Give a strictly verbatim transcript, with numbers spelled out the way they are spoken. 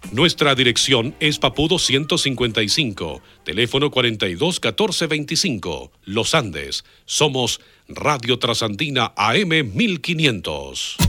Nuestra dirección es Papudo ciento cincuenta y cinco, teléfono cuarenta y dos catorce veinticinco, Los Andes. Somos Radio Trasandina A M mil quinientos.